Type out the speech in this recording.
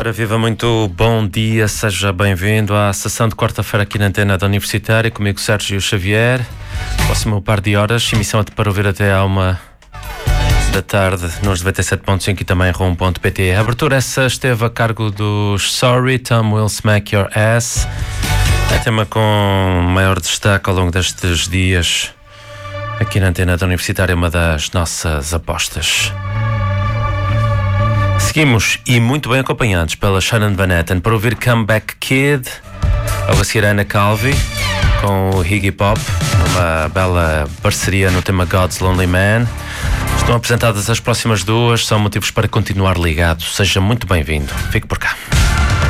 Ora, viva, muito bom dia, seja bem-vindo à sessão de quarta-feira aqui na Antena da Universitária, comigo Sérgio Xavier. Próximo par de horas, emissão para ouvir até à 1 da tarde nos 97.5 e também ROM.pt. A abertura essa esteve a cargo dos Sorry, Tom Will Smack Your Ass. É tema com maior destaque ao longo destes dias aqui na Antena da Universitária, uma das nossas apostas. Seguimos e muito bem acompanhados pela Shannon Van Etten para ouvir Comeback Kid, logo a seguir Anna Calvi com o Iggy Pop, uma bela parceria no tema God's Lonely Man. Estão apresentadas as próximas duas, são motivos para continuar ligado. Seja muito bem-vindo, fique por cá.